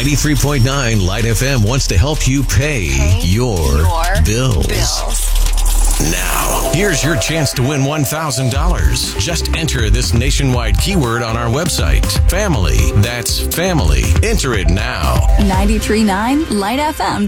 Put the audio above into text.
93.9 Light FM wants to help you pay your bills. Now, here's your chance to win $1,000. Just enter this nationwide keyword on our website. Family. That's family. Enter it now. 93.9lightfm.com.